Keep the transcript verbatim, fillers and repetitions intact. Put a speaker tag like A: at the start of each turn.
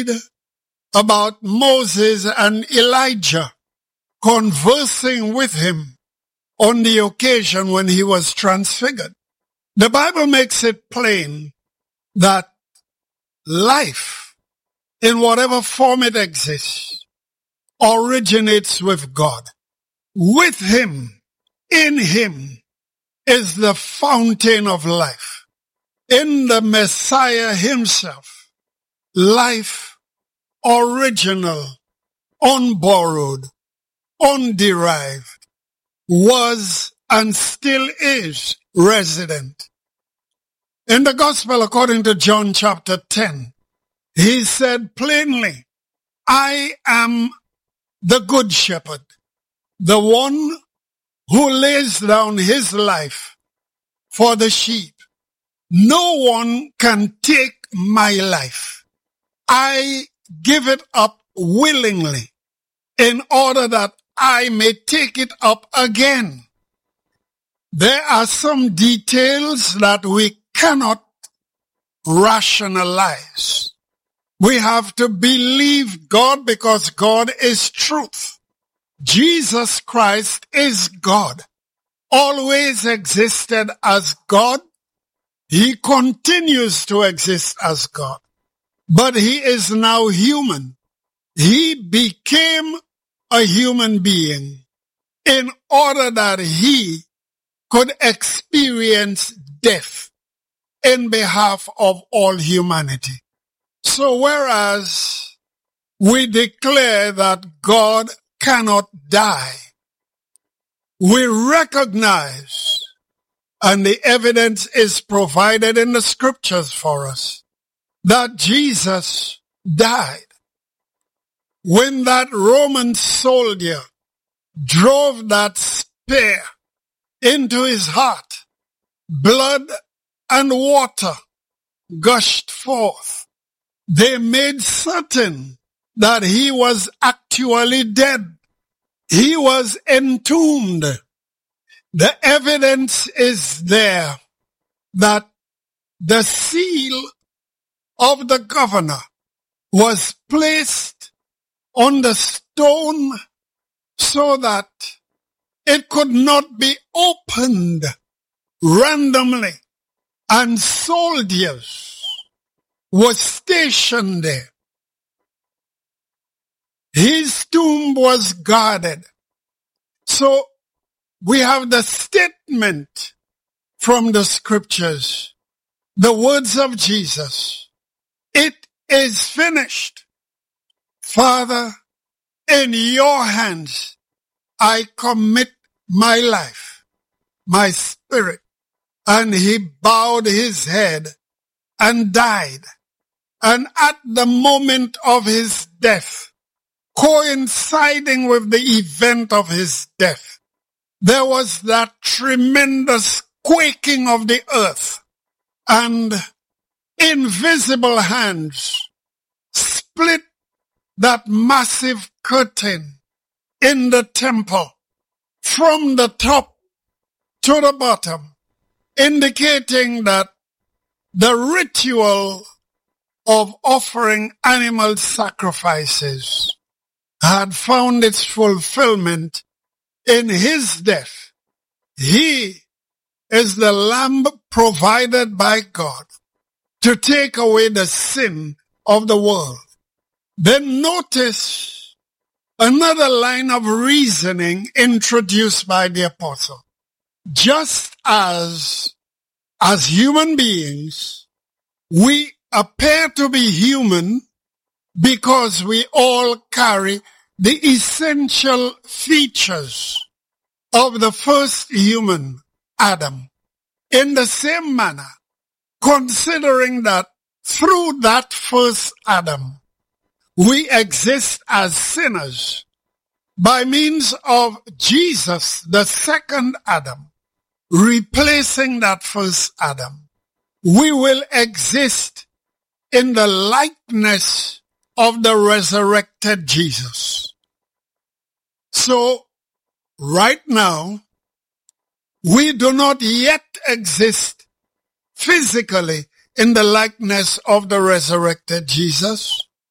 A: read about Moses and Elijah conversing with him on the occasion when he was transfigured. The Bible makes it plain that life, in whatever form it exists, originates with God. With him, in him, is the fountain of life. In the Messiah himself, life, original, unborrowed, underived, was and still is resident. In the gospel according to John chapter ten, he said plainly, I am the good shepherd, the one who lays down his life for the sheep. No one can take my life. I give it up willingly in order that I may take it up again. There are some details that we cannot rationalize. We have to believe God because God is truth. Jesus Christ is God, always existed as God. He continues to exist as God, but he is now human. He became a human being in order that he could experience death in behalf of all humanity. So whereas we declare that God cannot die, we recognize, and the evidence is provided in the scriptures for us, that Jesus died. When that Roman soldier drove that spear into his heart, blood and water gushed forth. They made certain that he was actually dead. He was entombed. The evidence is there that the seal of the governor was placed on the stone so that it could not be opened randomly, and soldiers were stationed there. His tomb was guarded. So we have the statement from the scriptures, the words of Jesus. It is finished. Father, in your hands I commit my life, my spirit. And he bowed his head and died. And at the moment of his death, coinciding with the event of his death, there was that tremendous quaking of the earth, and invisible hands split that massive curtain in the temple from the top to the bottom, indicating that the ritual of offering animal sacrifices had found its fulfillment in his death. He is the lamb provided by God to take away the sin of the world. Then notice another line of reasoning introduced by the apostle. Just as, as human beings, we appear to be human because we all carry the essential features of the first human, Adam. In the same manner, considering that through that first Adam, we exist as sinners, by means of Jesus, the second Adam, replacing that first Adam, we will exist in the likeness of the resurrected Jesus. So, right now, we do not yet exist physically in the likeness of the resurrected Jesus,